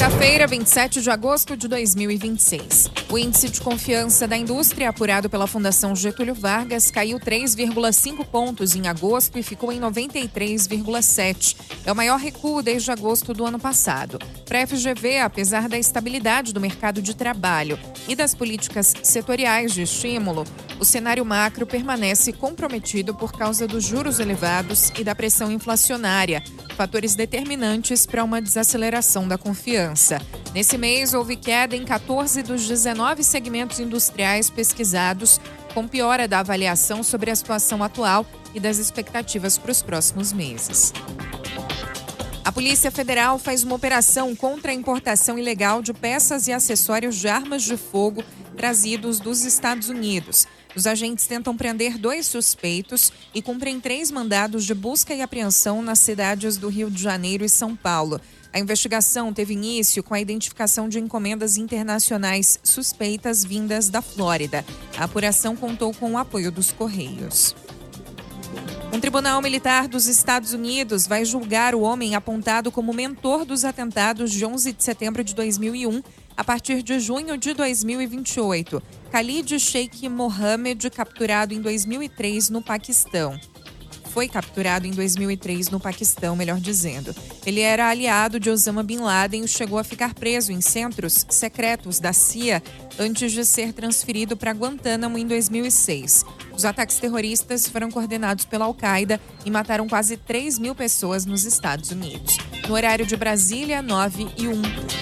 Quinta-feira, 27 de agosto de 2026. O índice de confiança da indústria apurado pela Fundação Getúlio Vargas caiu 3,5 pontos em agosto e ficou em 93,7. É o maior recuo desde agosto do ano passado. Para a FGV, apesar da estabilidade do mercado de trabalho e das políticas setoriais de estímulo, o cenário macro permanece comprometido por causa dos juros elevados e da pressão inflacionária, fatores determinantes para uma desaceleração da confiança. Nesse mês, houve queda em 14 dos 19 segmentos industriais pesquisados, com piora da avaliação sobre a situação atual e das expectativas para os próximos meses. A Polícia Federal faz uma operação contra a importação ilegal de peças e acessórios de armas de fogo trazidos dos Estados Unidos. Os agentes tentam prender 2 suspeitos e cumprem 3 mandados de busca e apreensão nas cidades do Rio de Janeiro e São Paulo. A investigação teve início com a identificação de encomendas internacionais suspeitas vindas da Flórida. A apuração contou com o apoio dos Correios. Um tribunal militar dos Estados Unidos vai julgar o homem apontado como mentor dos atentados de 11 de setembro de 2001 a partir de junho de 2028. Khalid Sheikh Mohammed, capturado em 2003 no Paquistão. Foi capturado em 2003 no Paquistão, melhor dizendo. Ele era aliado de Osama Bin Laden e chegou a ficar preso em centros secretos da CIA antes de ser transferido para Guantánamo em 2006. Os ataques terroristas foram coordenados pela Al-Qaeda e mataram quase 3.000 pessoas nos Estados Unidos. No horário de Brasília, 9h01.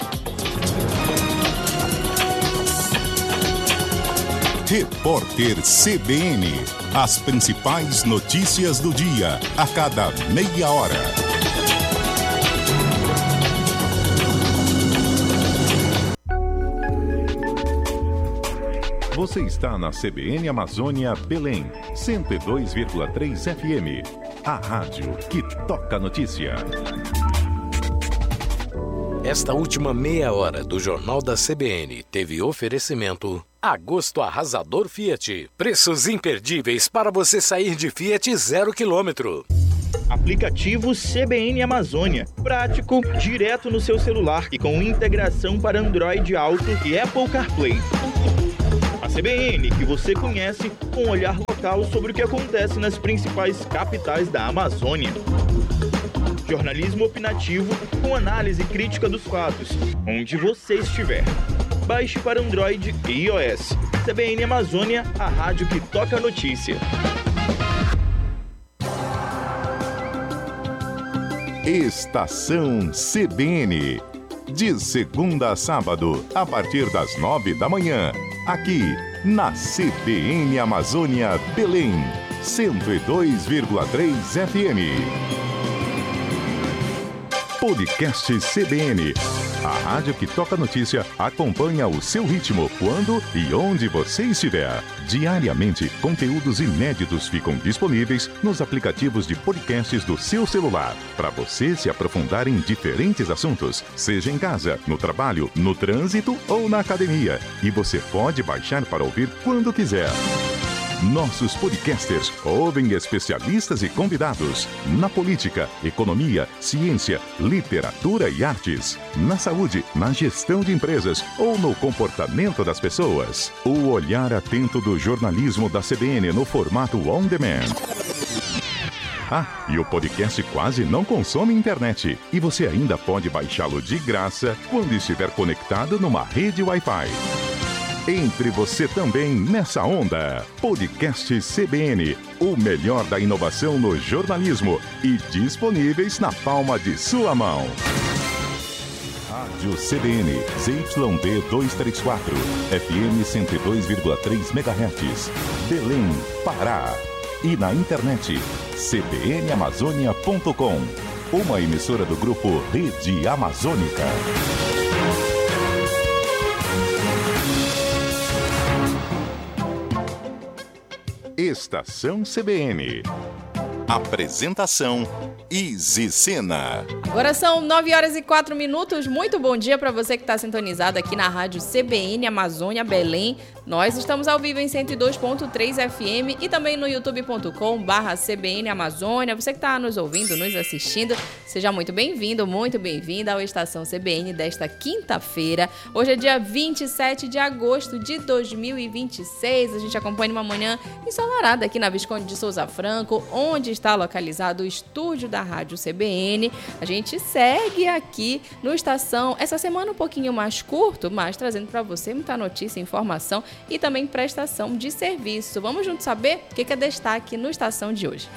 Repórter CBN. As principais notícias do dia, a cada meia hora. Você está na CBN Amazônia Belém, 102,3 FM. A rádio que toca notícia. Esta última meia hora do Jornal da CBN teve oferecimento Agosto Arrasador Fiat. Preços imperdíveis para você sair de Fiat 0 km. Aplicativo CBN Amazônia. Prático, direto no seu celular e com integração para Android Auto e Apple CarPlay. A CBN que você conhece com um olhar local sobre o que acontece nas principais capitais da Amazônia. Jornalismo opinativo com análise crítica dos fatos, onde você estiver. Baixe para Android e iOS. CBN Amazônia, a rádio que toca a notícia. Estação CBN. De segunda a sábado, a partir das 9 da manhã. Aqui, na CBN Amazônia Belém, 102,3 FM. Podcast CBN. A rádio que toca notícia acompanha o seu ritmo quando e onde você estiver. Diariamente, conteúdos inéditos ficam disponíveis nos aplicativos de podcasts do seu celular, para você se aprofundar em diferentes assuntos, seja em casa, no trabalho, no trânsito ou na academia. E você pode baixar para ouvir quando quiser. Nossos podcasters ouvem especialistas e convidados na política, economia, ciência, literatura e artes, na saúde, na gestão de empresas ou no comportamento das pessoas. O olhar atento do jornalismo da CBN no formato on demand. Ah, e o podcast quase não consome internet. E você ainda pode baixá-lo de graça quando estiver conectado numa rede Wi-Fi. Entre você também nessa onda. Podcast CBN, o melhor da inovação no jornalismo e disponíveis na palma de sua mão. Rádio CBN, ZYB 234, FM 102,3 MHz, Belém, Pará. E na internet, cbnamazônia.com, uma emissora do grupo Rede Amazônica. Estação CBN. Apresentação Izi Sena. Agora são 9h04. Muito bom dia para você que está sintonizado aqui na Rádio CBN Amazônia Belém. Nós estamos ao vivo em 102.3 FM e também no youtube.com/CBN Amazônia. Você que está nos ouvindo, nos assistindo, seja muito bem-vindo, muito bem-vinda ao Estação CBN desta quinta-feira. Hoje é dia 27 de agosto de 2026. A gente acompanha uma manhã ensolarada aqui na Visconde de Souza Franco, onde está localizado o estúdio da Rádio CBN. A gente segue aqui no Estação, essa semana um pouquinho mais curto, mas trazendo para você muita notícia, informação e também prestação de serviço. Vamos juntos saber o que é destaque no Estação de hoje.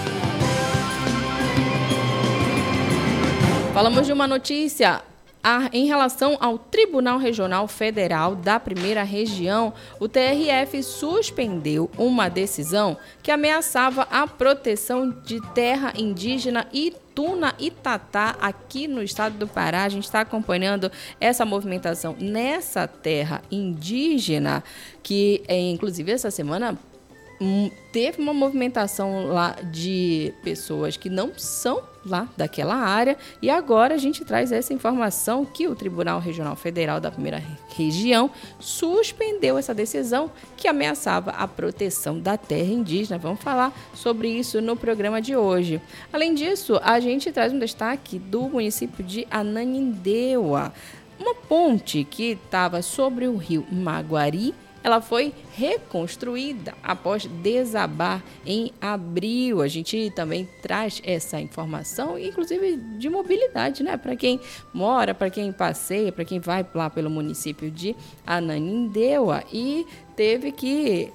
Falamos de uma notícia em relação ao Tribunal Regional Federal da Primeira Região. O TRF suspendeu uma decisão que ameaçava a proteção de terra indígena Ituna Itatá aqui no estado do Pará. A gente está acompanhando essa movimentação nessa terra indígena que, inclusive, essa semana teve uma movimentação lá de pessoas que não são lá daquela área, e agora a gente traz essa informação que o Tribunal Regional Federal da Primeira Região suspendeu essa decisão que ameaçava a proteção da terra indígena. Vamos falar sobre isso no programa de hoje. Além disso, a gente traz um destaque do município de Ananindeua. Uma ponte que estava sobre o rio Maguari, ela foi reconstruída após desabar em abril. A gente também traz essa informação, inclusive de mobilidade, né? Para quem mora, para quem passeia, para quem vai lá pelo município de Ananindeua e teve que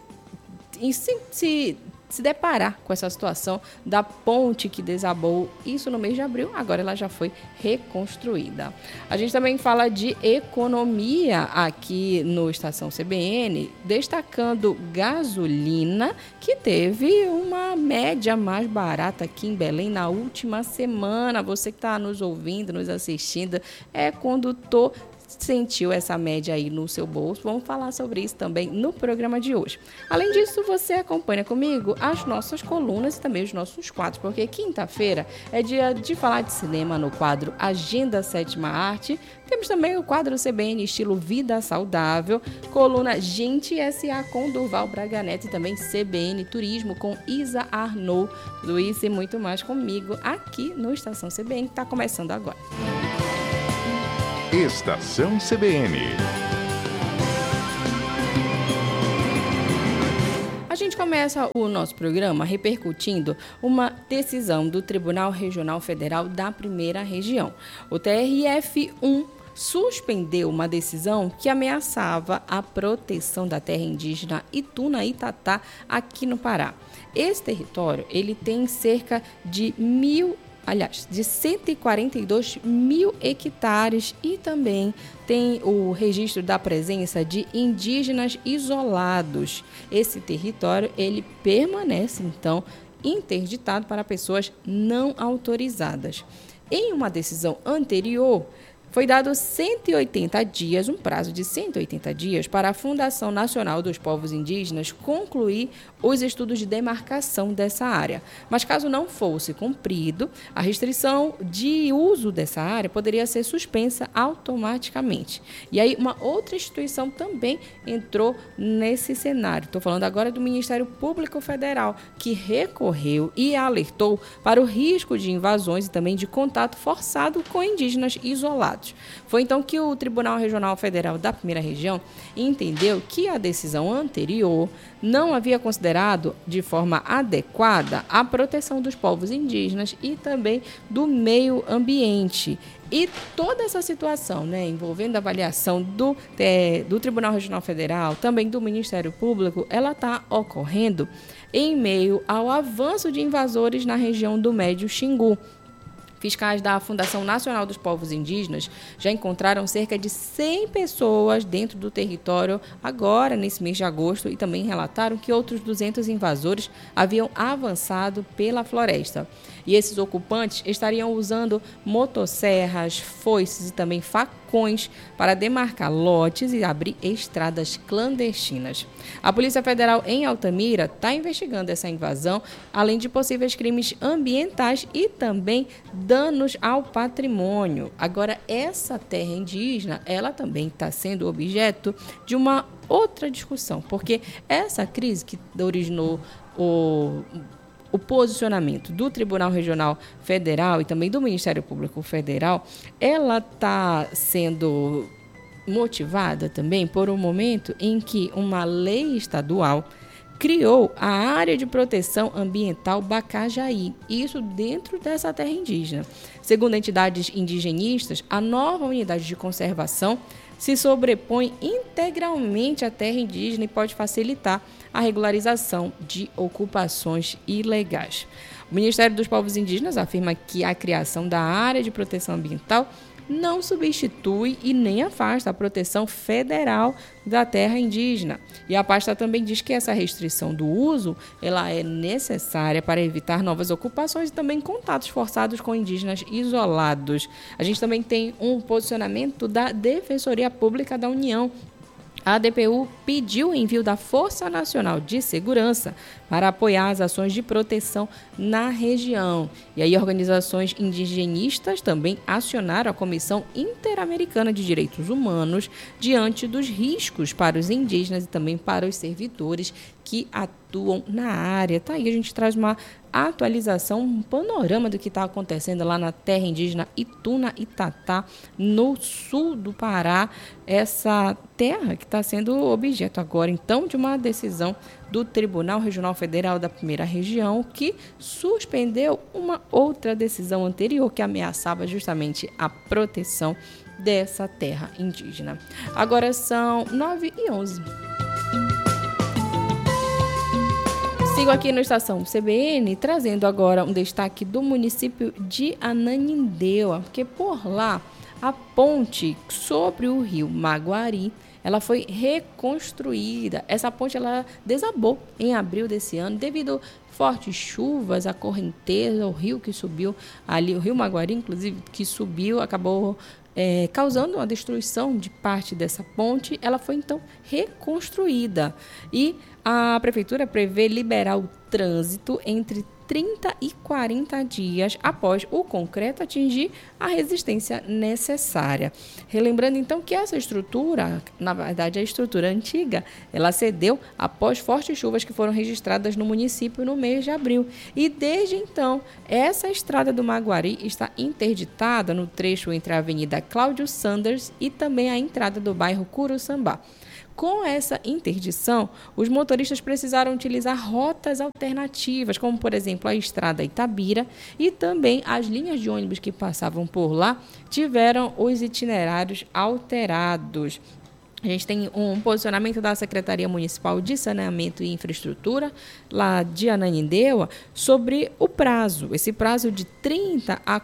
se deparar com essa situação da ponte que desabou, isso no mês de abril, agora ela já foi reconstruída. A gente também fala de economia aqui no Estação CBN, destacando gasolina, que teve uma média mais barata aqui em Belém na última semana. Você que está nos ouvindo, nos assistindo, é condutor, sentiu essa média aí no seu bolso. Vamos falar sobre isso também no programa de hoje. Além disso, você acompanha comigo as nossas colunas e também os nossos quadros, porque quinta-feira é dia de falar de cinema no quadro Agenda Sétima Arte. Temos também o quadro CBN Estilo Vida Saudável, coluna Gente S.A. com Durval Braga Neto e também CBN Turismo com Isa Arnaud. Tudo isso e muito mais comigo aqui no Estação CBN, que está começando agora. Estação CBN. A gente começa o nosso programa repercutindo uma decisão do Tribunal Regional Federal da Primeira Região. O TRF1 suspendeu uma decisão que ameaçava a proteção da terra indígena Ituna Itatá aqui no Pará. Esse território, ele tem cerca de 142 mil hectares e também tem o registro da presença de indígenas isolados. Esse território, ele permanece, então, interditado para pessoas não autorizadas. Em uma decisão anterior, foi dado 180 dias, um prazo de 180 dias, para a Fundação Nacional dos Povos Indígenas concluir os estudos de demarcação dessa área. Mas caso não fosse cumprido, a restrição de uso dessa área poderia ser suspensa automaticamente. E aí uma outra instituição também entrou nesse cenário. Estou falando agora do Ministério Público Federal, que recorreu e alertou para o risco de invasões e também de contato forçado com indígenas isolados. Foi então que o Tribunal Regional Federal da Primeira Região entendeu que a decisão anterior não havia considerado de forma adequada a proteção dos povos indígenas e também do meio ambiente. E toda essa situação, envolvendo a avaliação do Tribunal Regional Federal, também do Ministério Público, ela está ocorrendo em meio ao avanço de invasores na região do Médio Xingu. Fiscais da Fundação Nacional dos Povos Indígenas já encontraram cerca de 100 pessoas dentro do território agora, nesse mês de agosto, e também relataram que outros 200 invasores haviam avançado pela floresta. E esses ocupantes estariam usando motosserras, foices e também facões para demarcar lotes e abrir estradas clandestinas. A Polícia Federal em Altamira está investigando essa invasão, além de possíveis crimes ambientais e também danos ao patrimônio. Agora, essa terra indígena, ela também está sendo objeto de uma outra discussão, porque essa crise que originou o posicionamento do Tribunal Regional Federal e também do Ministério Público Federal, ela está sendo motivada também por um momento em que uma lei estadual criou a Área de Proteção Ambiental Bacajaí, isso dentro dessa terra indígena. Segundo entidades indigenistas, a nova unidade de conservação se sobrepõe integralmente à terra indígena e pode facilitar a regularização de ocupações ilegais. O Ministério dos Povos Indígenas afirma que a criação da Área de Proteção Ambiental não substitui e nem afasta a proteção federal da terra indígena. E a pasta também diz que essa restrição do uso ela é necessária para evitar novas ocupações e também contatos forçados com indígenas isolados. A gente também tem um posicionamento da Defensoria Pública da União. A DPU pediu o envio da Força Nacional de Segurança para apoiar as ações de proteção na região. E aí organizações indigenistas também acionaram a Comissão Interamericana de Direitos Humanos diante dos riscos para os indígenas e também para os servidores que atuam na área. Tá aí, a gente traz uma atualização, um panorama do que está acontecendo lá na terra indígena Ituna Itatá, no sul do Pará, essa terra que está sendo objeto agora, então, de uma decisão do Tribunal Regional Federal da Primeira Região, que suspendeu uma outra decisão anterior que ameaçava justamente a proteção dessa terra indígena. Agora são 9h11. Sigo aqui no Estação CBN, trazendo agora um destaque do município de Ananindeua, porque por lá a ponte sobre o rio Maguari, ela foi reconstruída. Essa ponte ela desabou em abril desse ano devido a fortes chuvas, a correnteza, o rio que subiu ali, o rio Maguari, inclusive, que subiu, acabou causando uma destruição de parte dessa ponte. Ela foi então reconstruída e a prefeitura prevê liberar o trânsito entre 30 e 40 dias após o concreto atingir a resistência necessária. Relembrando então que essa estrutura, na verdade a estrutura antiga, ela cedeu após fortes chuvas que foram registradas no município no mês de abril. E desde então, essa estrada do Maguari está interditada no trecho entre a Avenida Cláudio Sanders e também a entrada do bairro Curuçambá. Com essa interdição, os motoristas precisaram utilizar rotas alternativas, como, por exemplo, a estrada Itabira, e também as linhas de ônibus que passavam por lá tiveram os itinerários alterados. A gente tem um posicionamento da Secretaria Municipal de Saneamento e Infraestrutura, lá de Ananindeua, sobre o prazo. Esse prazo de 30 a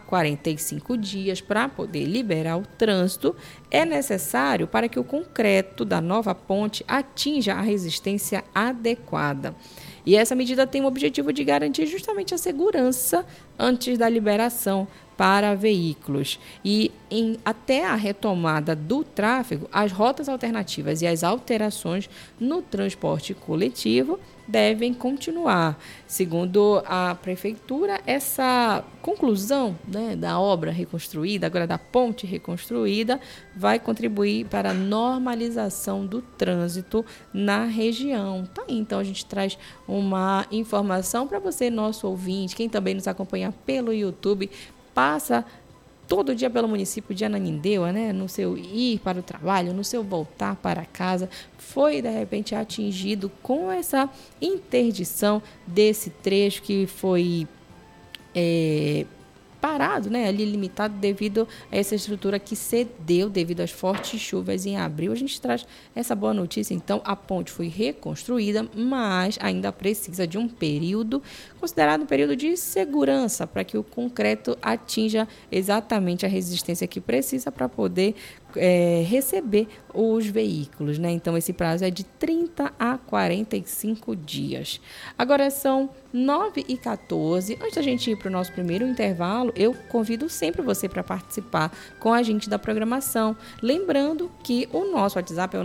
45 dias para poder liberar o trânsito é necessário para que o concreto da nova ponte atinja a resistência adequada. E essa medida tem o objetivo de garantir justamente a segurança antes da liberação para veículos. E até a retomada do tráfego, as rotas alternativas e as alterações no transporte coletivo devem continuar. Segundo a prefeitura, essa conclusão, da obra reconstruída, agora da ponte reconstruída, vai contribuir para a normalização do trânsito na região. Tá aí, então a gente traz uma informação para você, nosso ouvinte, quem também nos acompanha pelo YouTube, passa todo dia pelo município de Ananindeua, no seu ir para o trabalho, no seu voltar para casa, foi de repente atingido com essa interdição desse trecho que foi parado, né, ali limitado devido a essa estrutura que cedeu devido às fortes chuvas em abril. A gente traz essa boa notícia, então a ponte foi reconstruída, mas ainda precisa de um período, considerado um período de segurança, para que o concreto atinja exatamente a resistência que precisa para poder receber os veículos, né? Então, esse prazo é de 30 a 45 dias. Agora são 9h14. Antes da gente ir para o nosso primeiro intervalo, eu convido sempre você para participar com a gente da programação. Lembrando que o nosso WhatsApp é o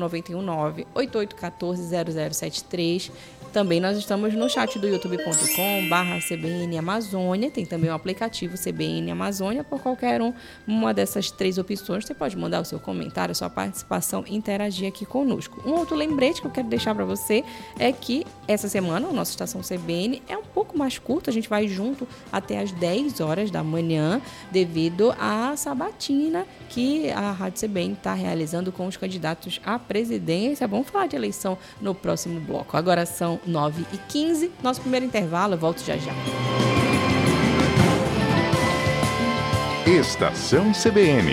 919-8814-0073. Também nós estamos no chat do youtube.com/CBN Amazônia. Tem também o aplicativo CBN Amazônia. Por qualquer uma dessas 3 opções, você pode mandar o seu comentário, a sua participação, interagir aqui conosco. Um outro lembrete que eu quero deixar para você é que essa semana a nossa estação CBN é um pouco mais curta. A gente vai junto até às 10 horas da manhã, devido à sabatina que a Rádio CBN está realizando com os candidatos à presidência. Vamos falar de eleição no próximo bloco. Agora são 9h15, nosso primeiro intervalo, eu volto já já. Estação CBN.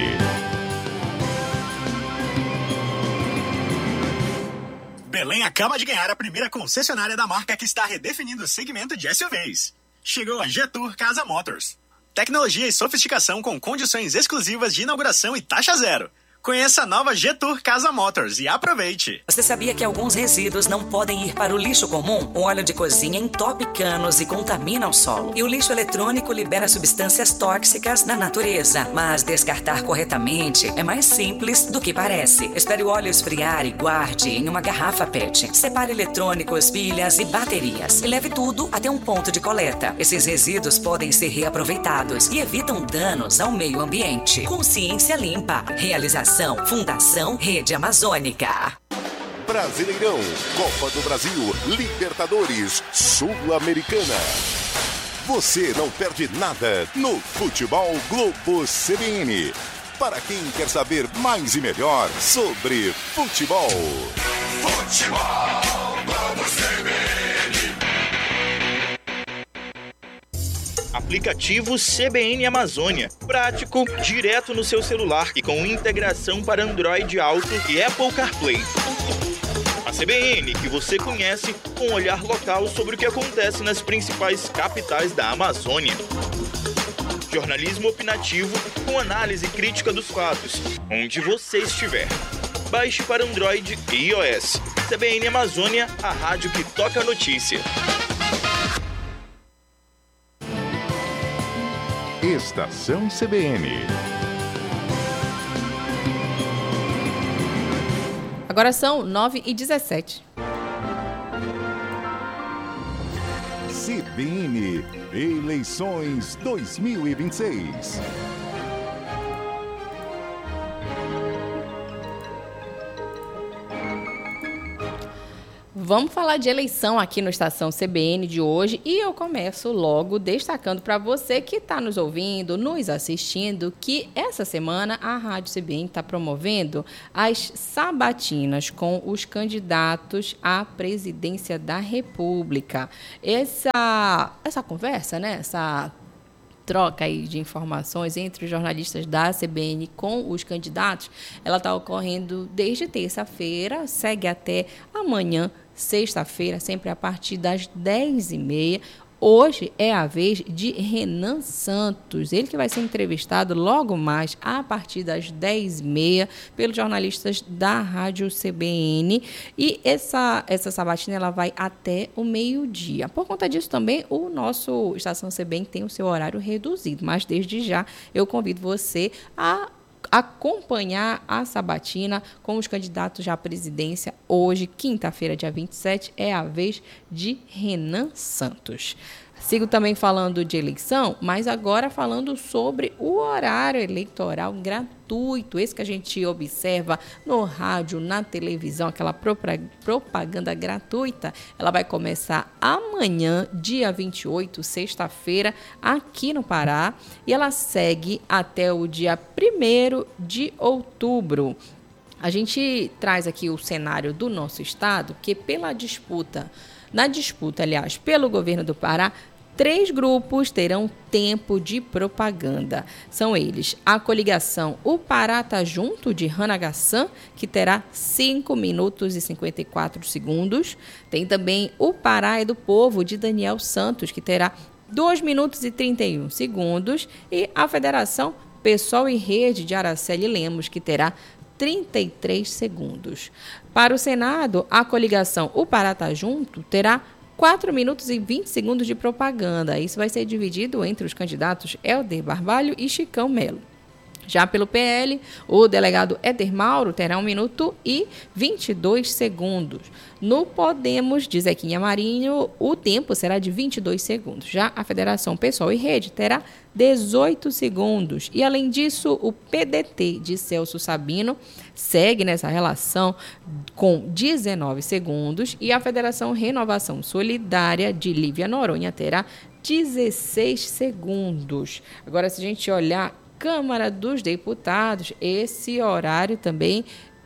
Belém acaba de ganhar a primeira concessionária da marca que está redefinindo o segmento de SUVs. Chegou a Jetour Casa Motors. Tecnologia e sofisticação com condições exclusivas de inauguração e taxa zero. Conheça a nova Jetour Casa Motors e aproveite! Você sabia que alguns resíduos não podem ir para o lixo comum? O óleo de cozinha entope canos e contamina o solo. E o lixo eletrônico libera substâncias tóxicas na natureza. Mas descartar corretamente é mais simples do que parece. Espere o óleo esfriar e guarde em uma garrafa PET. Separe eletrônicos, pilhas e baterias. E leve tudo até um ponto de coleta. Esses resíduos podem ser reaproveitados e evitam danos ao meio ambiente. Consciência Limpa. Realização Fundação Rede Amazônica. Brasileirão, Copa do Brasil, Libertadores, Sul-Americana. Você não perde nada no Futebol Globo CBN. Para quem quer saber mais e melhor sobre futebol. Futebol Globo CBN. Aplicativo CBN Amazônia. Prático, direto no seu celular e com integração para Android Auto e Apple CarPlay. A CBN que você conhece, com um olhar local sobre o que acontece nas principais capitais da Amazônia. Jornalismo opinativo com análise crítica dos fatos, onde você estiver. Baixe para Android e iOS. CBN Amazônia, a rádio que toca a notícia. Estação CBN. Agora são 9h17. CBN Eleições 2026. Vamos falar de eleição aqui no Estação CBN de hoje e eu começo logo destacando para você que está nos ouvindo, nos assistindo, que essa semana a Rádio CBN está promovendo as sabatinas com os candidatos à presidência da República. Essa conversa, né? Essa troca aí de informações entre os jornalistas da CBN com os candidatos, ela está ocorrendo desde terça-feira, segue até amanhã, sexta-feira, sempre a partir das 10h30. Hoje é a vez de Renan Santos, ele que vai ser entrevistado logo mais a partir das 10h30 pelos jornalistas da Rádio CBN. E essa sabatina ela vai até o meio-dia. Por conta disso também, o nosso Estação CBN tem o seu horário reduzido, mas desde já eu convido você a acompanhar a sabatina com os candidatos à presidência. Hoje, quinta-feira, dia 27, é a vez de Renan Santos. Sigo também falando de eleição, mas agora falando sobre o horário eleitoral gratuito, esse que a gente observa no rádio, na televisão, aquela propaganda gratuita. Ela vai começar amanhã, dia 28, sexta-feira, aqui no Pará, e ela segue até o dia 1º de outubro. A gente traz aqui o cenário do nosso estado, que pela disputa, pelo governo do Pará, 3 grupos terão tempo de propaganda. São eles a coligação O Pará Tá Junto, de Hannah Gassan, que terá 5 minutos e 54 segundos. Tem também O Pará é do Povo, de Daniel Santos, que terá 2 minutos e 31 segundos. E a Federação Pessoal e Rede, de Araceli Lemos, que terá 33 segundos. Para o Senado, a coligação O Pará Tá Junto terá 4 minutos e 20 segundos de propaganda. Isso vai ser dividido entre os candidatos Helder Barbalho e Chicão Melo. Já pelo PL, o delegado Éder Mauro terá 1 minuto e 22 segundos. No Podemos, de Zequinha Marinho, o tempo será de 22 segundos. Já a Federação Pessoal e Rede terá 18 segundos. E, além disso, o PDT de Celso Sabino segue nessa relação com 19 segundos. E a Federação Renovação Solidária de Lívia Noronha terá 16 segundos. Agora, se a gente olhar Câmara dos Deputados, esse horário também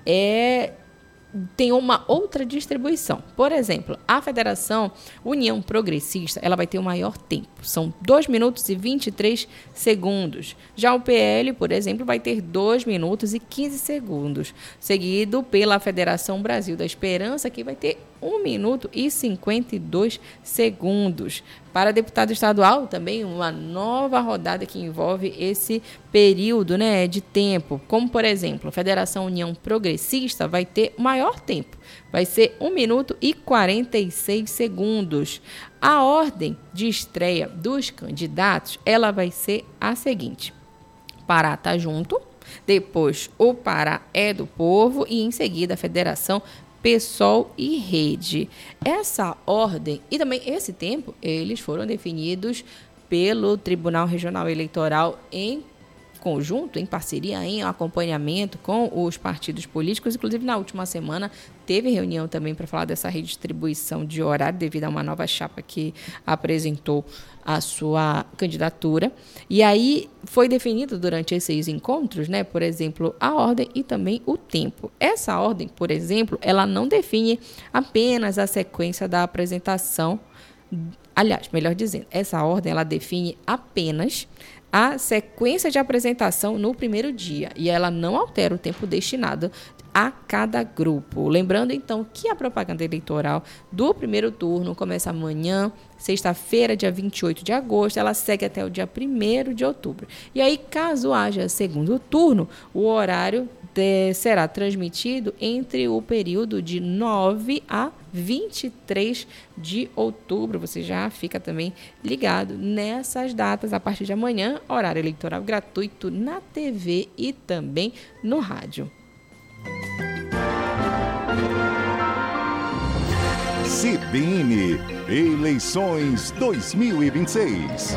tem uma outra distribuição. Por exemplo, a Federação União Progressista, ela vai ter o maior tempo. São 2 minutos e 23 segundos. Já o PL, por exemplo, vai ter 2 minutos e 15 segundos. Seguido pela Federação Brasil da Esperança, que vai ter 1 minuto e 52 segundos. Para deputado estadual, também uma nova rodada que envolve esse período, de tempo. Como, por exemplo, a Federação União Progressista vai ter maior tempo. Vai ser 1 minuto e 46 segundos. A ordem de estreia dos candidatos, ela vai ser a seguinte: Pará Tá Junto, depois O Pará é do Povo e, em seguida, a Federação Pessoal e Rede. Essa ordem e também esse tempo, eles foram definidos pelo Tribunal Regional Eleitoral em conjunto, em parceria, em acompanhamento com os partidos políticos. Inclusive, na última semana, teve reunião também para falar dessa redistribuição de horário, devido a uma nova chapa que apresentou a sua candidatura. E aí foi definido durante esses encontros, por exemplo, a ordem e também o tempo. Essa ordem, por exemplo, ela não define apenas a sequência da apresentação. Aliás, melhor dizendo, essa ordem ela define apenas a sequência de apresentação no primeiro dia, e ela não altera o tempo destinado a cada grupo. Lembrando, então, que a propaganda eleitoral do primeiro turno começa amanhã, sexta-feira, dia 28 de agosto, ela segue até o dia 1º de outubro. E aí, caso haja segundo turno, o horário será transmitido entre o período de 9 a 23 de outubro. Você já fica também ligado nessas datas a partir de amanhã, horário eleitoral gratuito na TV e também no rádio. CBN Eleições 2026.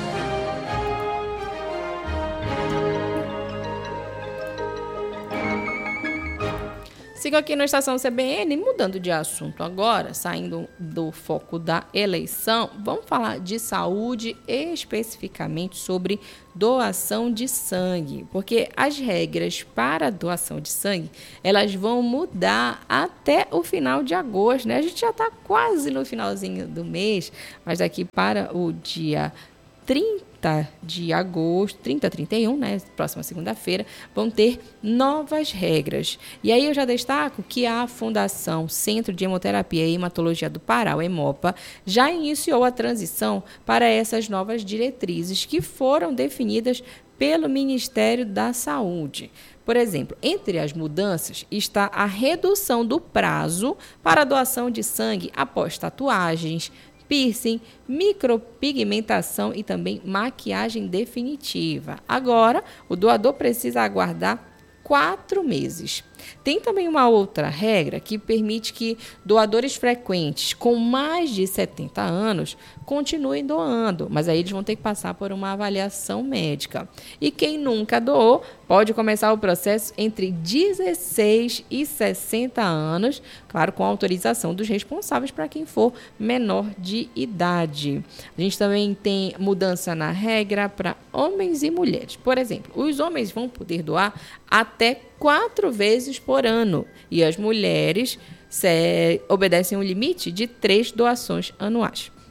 Sigo aqui na Estação CBN, mudando de assunto agora, saindo do foco da eleição, vamos falar de saúde, especificamente sobre doação de sangue, porque as regras para a doação de sangue, elas vão mudar até o final de agosto, A gente já está quase no finalzinho do mês, mas daqui para o dia 30 de agosto, 30 a 31, próxima segunda-feira, vão ter novas regras. E aí eu já destaco que a Fundação Centro de Hemoterapia e Hematologia do Pará, o Hemopa, já iniciou a transição para essas novas diretrizes que foram definidas pelo Ministério da Saúde. Por exemplo, entre as mudanças está a redução do prazo para a doação de sangue após tatuagens, piercing, micropigmentação e também maquiagem definitiva. Agora, o doador precisa aguardar 4 meses. Tem também uma outra regra que permite que doadores frequentes com mais de 70 anos continuem doando, mas aí eles vão ter que passar por uma avaliação médica. E quem nunca doou pode começar o processo entre 16 e 60 anos, claro, com autorização dos responsáveis para quem for menor de idade. A gente também tem mudança na regra para homens e mulheres. Por exemplo, os homens vão poder doar até 4 vezes por ano e as mulheres obedecem um limite de 3 doações anuais.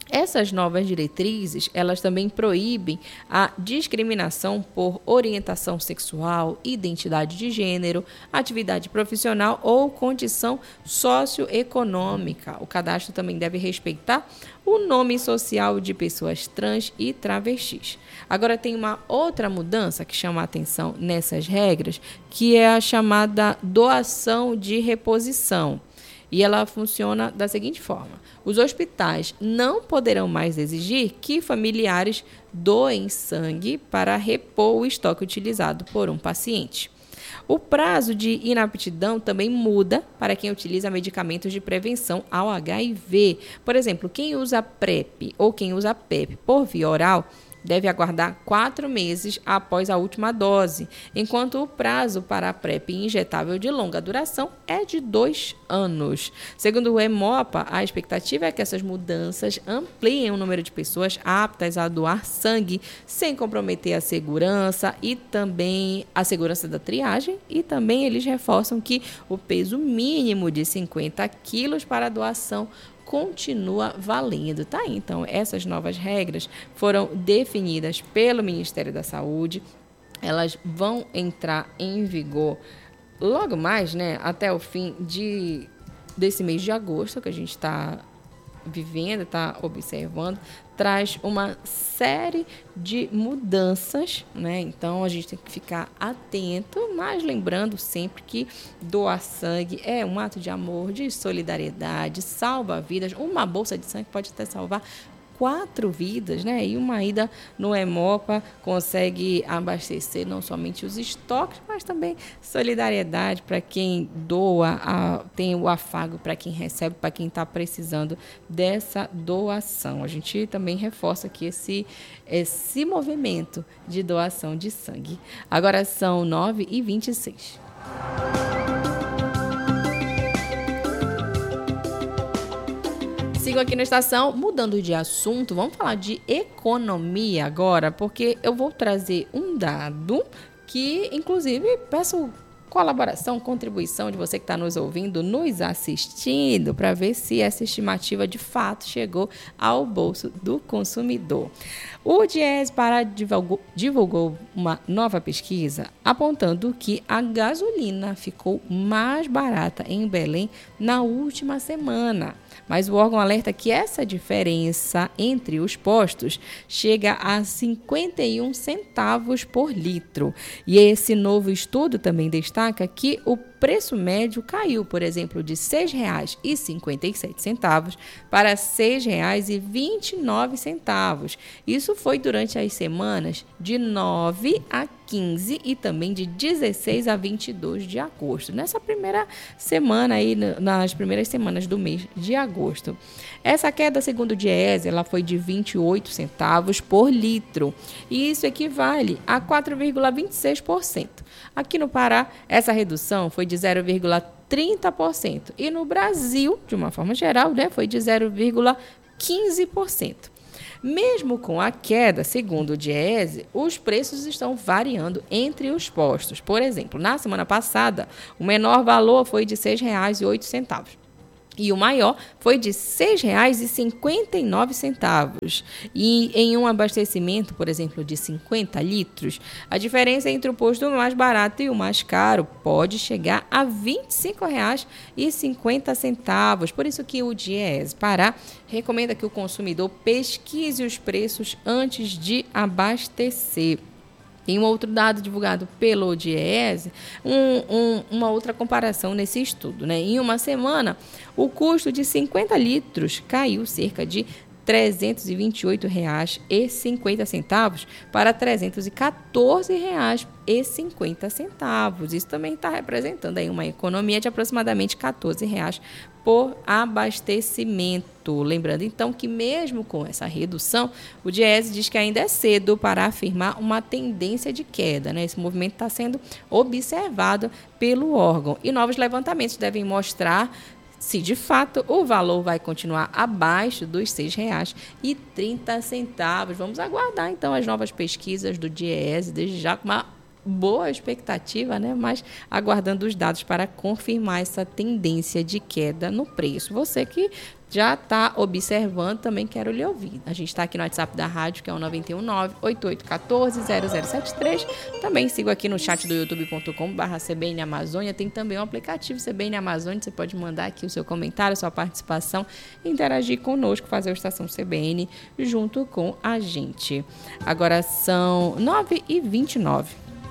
Essas novas diretrizes, elas também proíbem a discriminação por orientação sexual, identidade de gênero, atividade profissional ou condição socioeconômica. O cadastro também deve respeitar o nome social de pessoas trans e travestis. Agora tem uma outra mudança que chama a atenção nessas regras, que é a chamada doação de reposição. E ela funciona da seguinte forma: os hospitais não poderão mais exigir que familiares doem sangue para repor o estoque utilizado por um paciente. O prazo de inaptidão também muda para quem utiliza medicamentos de prevenção ao HIV. Por exemplo, quem usa PrEP ou quem usa PEP por via oral deve aguardar 4 meses após a última dose, enquanto o prazo para a PrEP injetável de longa duração é de 2 anos. Segundo o Hemopa, a expectativa é que essas mudanças ampliem o número de pessoas aptas a doar sangue, sem comprometer a segurança e também a segurança da triagem, e também eles reforçam que o peso mínimo de 50 quilos para a doação continua valendo, tá? Então, essas novas regras foram definidas pelo Ministério da Saúde. Elas vão entrar em vigor logo mais, né? Até o fim desse mês de agosto, que a gente está vivendo, está observando, traz uma série de mudanças, né? Então a gente tem que ficar atento, mas lembrando sempre que doar sangue é um ato de amor, de solidariedade, salva vidas. Uma bolsa de sangue pode até salvar 4 vidas, né? E uma ida no Hemopa consegue abastecer não somente os estoques, mas também solidariedade para quem doa, tem o afago para quem recebe, para quem está precisando dessa doação. A gente também reforça aqui esse movimento de doação de sangue. Agora são 9h26. Sigo aqui na estação, mudando de assunto, vamos falar de economia agora, porque eu vou trazer um dado que, inclusive, peço colaboração, contribuição de você que está nos ouvindo, nos assistindo, para ver se essa estimativa de fato chegou ao bolso do consumidor. O Diese Pará divulgou uma nova pesquisa apontando que a gasolina ficou mais barata em Belém na última semana. Mas o órgão alerta que essa diferença entre os postos chega a 51 centavos por litro. E esse novo estudo também destaca que o preço médio caiu, por exemplo, de R$ 6,57 para R$ 6,29. Isso foi durante as semanas de 9 a 15 e também de 16 a 22 de agosto. Nessa primeira semana aí, nas primeiras semanas do mês de agosto. Essa queda, segundo o Diese, ela foi de 28 centavos por litro. E isso equivale a 4,26%. Aqui no Pará, essa redução foi de 0,30%. E no Brasil, de uma forma geral, né, foi de 0,15%. Mesmo com a queda, segundo o Diese, os preços estão variando entre os postos. Por exemplo, na semana passada, o menor valor foi de R$ 6,08. E o maior foi de R$ 6,59. E em um abastecimento, por exemplo, de 50 litros, a diferença entre o posto mais barato e o mais caro pode chegar a R$ 25,50. Por isso que o Diese Pará recomenda que o consumidor pesquise os preços antes de abastecer. Tem um outro dado divulgado pelo Diese, uma outra comparação nesse estudo, né? Em uma semana, o custo de 50 litros caiu cerca de R$ 328,50 para R$ 314,50. Isso também está representando aí uma economia de aproximadamente R$ 14,00 por abastecimento. Lembrando, então, que mesmo com essa redução, o Diese diz que ainda é cedo para afirmar uma tendência de queda, né? Esse movimento está sendo observado pelo órgão. E novos levantamentos devem mostrar se, de fato, o valor vai continuar abaixo dos R$ 6,30. Vamos aguardar, então, as novas pesquisas do Diese, desde já com uma boa expectativa, né? Mas aguardando os dados para confirmar essa tendência de queda no preço. Você que já está observando, também quero lhe ouvir. A gente está aqui no WhatsApp da rádio, que é o 919-8814-0073. Também sigo aqui no chat do youtube.com/CBN Amazônia. Tem também o aplicativo CBN Amazônia. Você pode mandar aqui o seu comentário, sua participação, interagir conosco, fazer o Estação CBN junto com a gente. Agora são 9h29.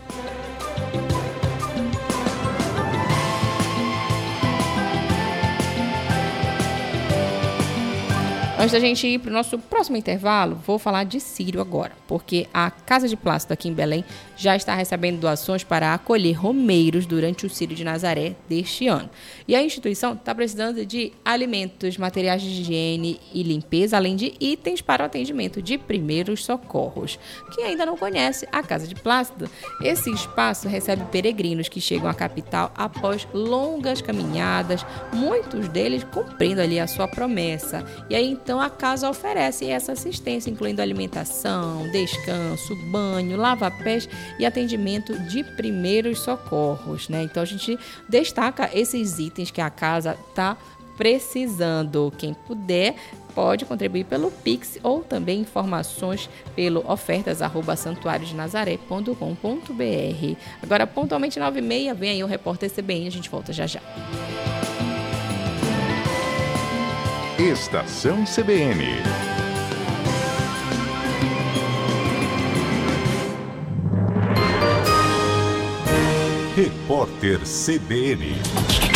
Antes da gente ir para o nosso próximo intervalo, vou falar de Círio agora, porque a Casa de Plástico aqui em Belém já está recebendo doações para acolher romeiros durante o Círio de Nazaré deste ano. E a instituição está precisando de alimentos, materiais de higiene e limpeza, além de itens para o atendimento de primeiros socorros. Quem ainda não conhece a Casa de Plástico, esse espaço recebe peregrinos que chegam à capital após longas caminhadas, muitos deles cumprindo ali a sua promessa. E aí, então, a casa oferece essa assistência, incluindo alimentação, descanso, banho, lava-pés e atendimento de primeiros socorros, né? Então, a gente destaca esses itens que a casa está precisando. Quem puder pode contribuir pelo Pix ou também informações pelo ofertas@santuariodenazaré.com.br. Agora, pontualmente 9h30, vem aí o repórter CBN, a gente volta já já. Estação CBN. Repórter CBN.